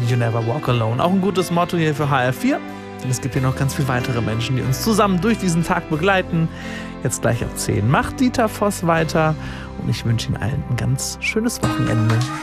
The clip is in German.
You Never Walk Alone. Auch ein gutes Motto hier für HR4. Denn es gibt hier noch ganz viele weitere Menschen, die uns zusammen durch diesen Tag begleiten. Jetzt gleich ab 10 macht Dieter Voss weiter und ich wünsche Ihnen allen ein ganz schönes Wochenende.